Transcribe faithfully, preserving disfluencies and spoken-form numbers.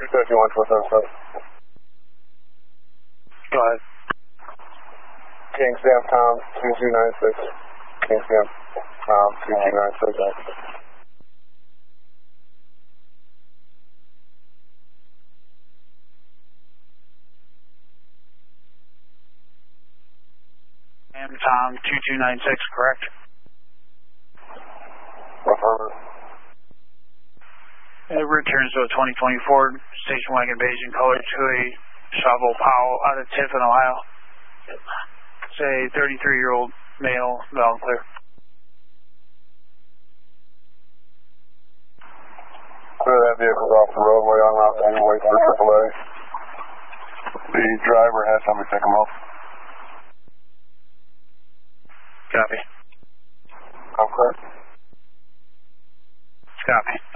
fifty-one four seven seven. Go ahead. King Sam Tom two two nine six. King Sam Tom two two nine six. Sam Tom two two nine six, correct? Affirmative. It returns to a twenty twenty Ford station wagon beige in color to a Chevelle Powell out of Tiffin, Ohio. It's a thirty-three-year-old male, valid clear. Clear that vehicle off the roadway on route and wait for triple A. The driver has somebody pick him up. Copy. I'm correct. Copy.